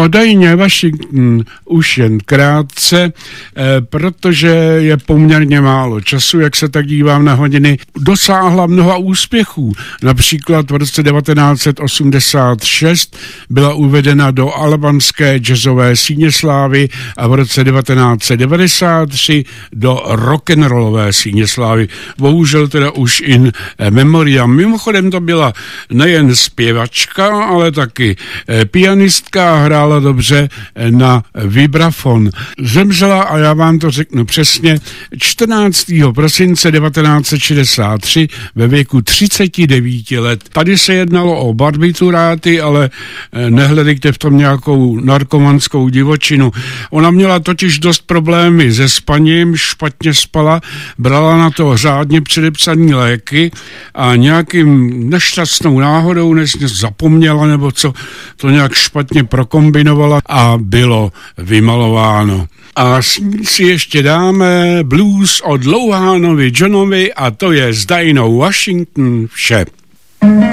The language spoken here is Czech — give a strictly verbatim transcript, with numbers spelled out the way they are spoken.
O Dianě Washington už jen krátce, protože je poměrně málo času, jak se tak dívám na hodiny. Dosáhla mnoha úspěchů. Například v roce devatenáct set osmdesát šest byla uvedena do alabamské jazzové síně slávy a v roce devatenáct set devadesát tři do rock'n'rollové síně slávy. Bohužel teda už in memoriam. Mimochodem to byla nejen zpěvačka, ale taky pianistka, hrála dobře na vibrafon. Zemřela, a já vám to řeknu přesně, čtrnáctého prosince devatenáct set šedesát tři ve věku třicet devět let. Tady se jednalo o barbituráty, ale nehledejte v tom nějakou narkomanskou divočinu. Ona měla totiž dost problémy se spaním, špatně spala, brala na to řádně předepsaný léky a nějakým nešťastnou náhodou, než zapomněla nebo co, to nějak špatně prokombinovala a bylo vymalováno. A s ní si ještě dáme blues od Louhanovi Johnovi a to je s Dianou Washington vše.